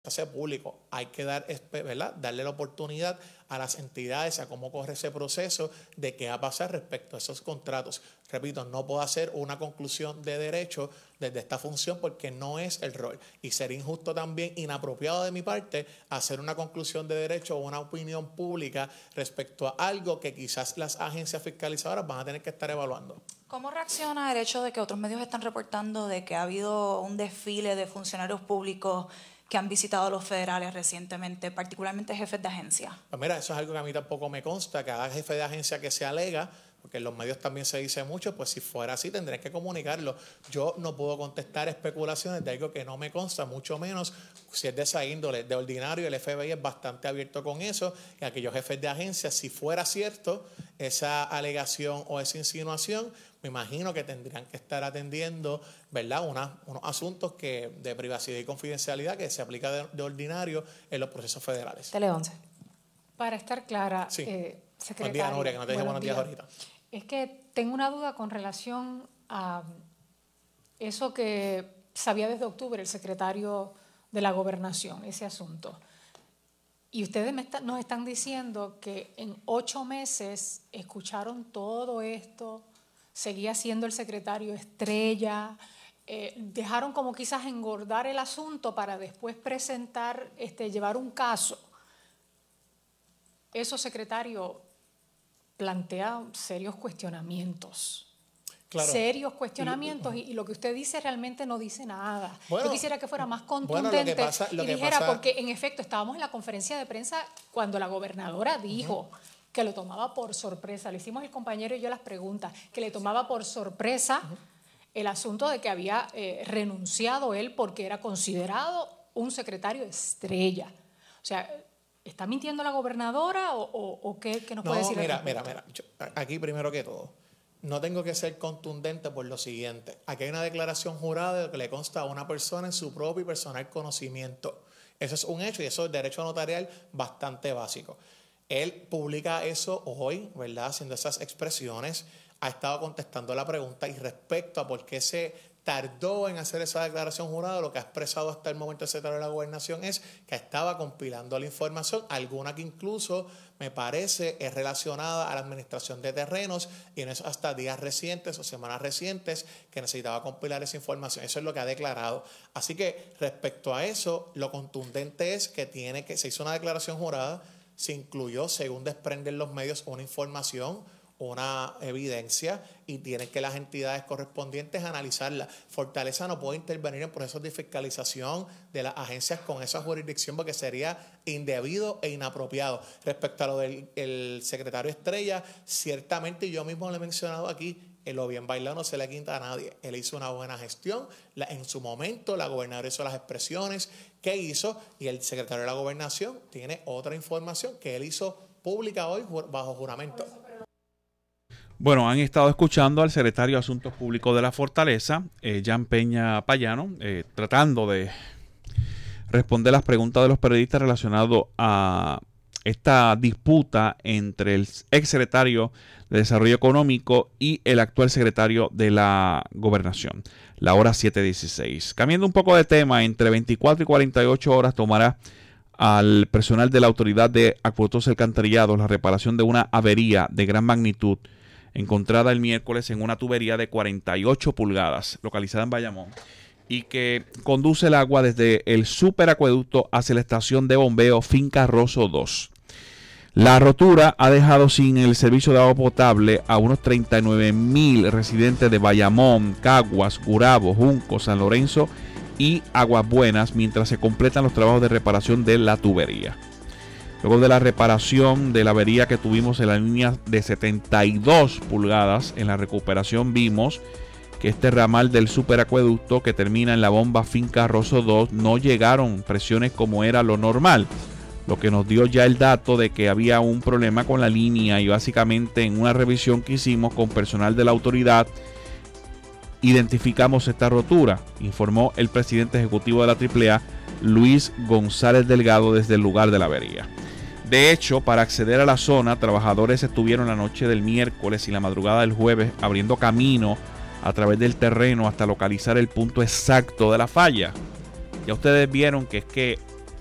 hace público. Hay que ¿verdad? Darle la oportunidad a las entidades a cómo corre ese proceso de qué va a pasar respecto a esos contratos. Repito, no puedo hacer una conclusión de derecho desde esta función porque no es el rol. Y sería injusto también, inapropiado de mi parte, hacer una conclusión de derecho o una opinión pública respecto a algo que quizás las agencias fiscalizadoras van a tener que estar evaluando. ¿Cómo reacciona el hecho de que otros medios están reportando de que ha habido un desfile de funcionarios públicos que han visitado a los federales recientemente, particularmente jefes de agencia? Pues mira, eso es algo que a mí tampoco me consta. Cada jefe de agencia que se alega, porque en los medios también se dice mucho, pues si fuera así tendré que comunicarlo. Yo no puedo contestar especulaciones de algo que no me consta, mucho menos si es de esa índole. De ordinario, el FBI es bastante abierto con eso, y aquellos jefes de agencia, si fuera cierto esa alegación o esa insinuación, me imagino que tendrían que estar atendiendo, ¿verdad?, unos asuntos de privacidad y confidencialidad que se aplica de ordinario en los procesos federales. Tele 11. Para estar clara, sí. Secretario. Buen día, Nuria, que no te dije buenos días ahorita. Es que tengo una duda con relación a eso que sabía desde octubre el secretario de la Gobernación, ese asunto. Y ustedes nos están diciendo que en 8 meses escucharon todo esto, seguía siendo el secretario estrella, dejaron como quizás engordar el asunto para después presentar, llevar un caso. Eso, secretario, plantea serios cuestionamientos. Claro. Serios cuestionamientos, y lo que usted dice realmente no dice nada. Bueno, yo quisiera que fuera más contundente y dijera, porque en efecto estábamos en la conferencia de prensa cuando la gobernadora dijo que lo tomaba por sorpresa. Le hicimos el compañero y yo las preguntas, que le tomaba por sorpresa el asunto de que había renunciado él porque era considerado un secretario estrella. O sea, ¿está mintiendo la gobernadora o qué nos puede decir? Mira, aquí primero que todo, no tengo que ser contundente por lo siguiente. Aquí hay una declaración jurada de lo que le consta a una persona en su propio y personal conocimiento. Eso es un hecho y eso es derecho notarial bastante básico. Él publica eso hoy, ¿verdad?, haciendo esas expresiones. Ha estado contestando la pregunta y respecto a por qué se tardó en hacer esa declaración jurada, lo que ha expresado hasta el momento el secretario de la Gobernación es que estaba compilando la información, alguna que incluso me parece es relacionada a la administración de terrenos y en eso hasta días recientes o semanas recientes que necesitaba compilar esa información. Eso es lo que ha declarado. Así que respecto a eso, lo contundente es que se hizo una declaración jurada, se incluyó, según desprenden los medios, una información, una evidencia y tienen que las entidades correspondientes analizarla. Fortaleza no puede intervenir en procesos de fiscalización de las agencias con esa jurisdicción porque sería indebido e inapropiado. Respecto a lo del secretario estrella, ciertamente yo mismo lo he mencionado aquí, lo bien bailado no se le quita a nadie. Él hizo una buena gestión. En su momento la gobernadora hizo las expresiones que hizo y el secretario de la Gobernación tiene otra información que él hizo pública hoy bajo juramento. Bueno, han estado escuchando al secretario de Asuntos Públicos de la Fortaleza, Jan Peña Payano, tratando de responder las preguntas de los periodistas relacionadas a esta disputa entre el exsecretario de Desarrollo Económico y el actual secretario de la Gobernación. La hora 7:16. Cambiando un poco de tema, entre 24 y 48 horas tomará al personal de la Autoridad de Acueductos y Alcantarillados la reparación de una avería de gran magnitud encontrada el miércoles en una tubería de 48 pulgadas localizada en Bayamón y que conduce el agua desde el superacueducto hacia la estación de bombeo Finca Rosso 2. La rotura ha dejado sin el servicio de agua potable a unos 39,000 residentes de Bayamón, Caguas, Gurabo, Junco, San Lorenzo y Aguas Buenas mientras se completan los trabajos de reparación de la tubería. Luego de la reparación de la avería que tuvimos en la línea de 72 pulgadas, en la recuperación vimos que este ramal del superacueducto que termina en la bomba Finca Rosso 2 no llegaron presiones como era lo normal, lo que nos dio ya el dato de que había un problema con la línea y básicamente en una revisión que hicimos con personal de la autoridad identificamos esta rotura, informó el presidente ejecutivo de la AAA, Luis González Delgado, desde el lugar de la avería. De hecho, para acceder a la zona, trabajadores estuvieron la noche del miércoles y la madrugada del jueves abriendo camino a través del terreno hasta localizar el punto exacto de la falla. Ya ustedes vieron que es que